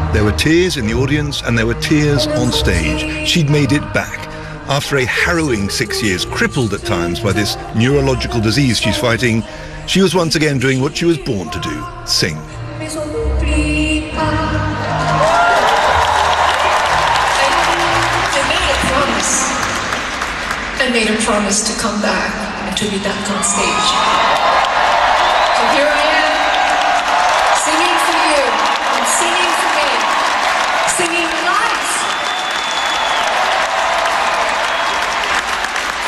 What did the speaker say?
There were tears in the audience and there were tears on stage. She'd made it back. After a harrowing 6 years, crippled at times by this neurological disease she's fighting, she was once again doing what she was born to do, sing. I made a promise to come back and to be back on stage. So here I am.